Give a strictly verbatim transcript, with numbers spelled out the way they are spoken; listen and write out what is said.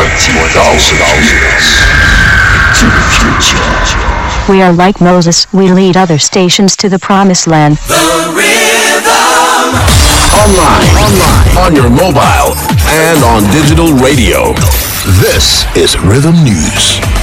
We are like Moses, we lead other stations to the promised land. The Rhythm! Online, online, on your mobile, and on digital radio. This is Rhythm News.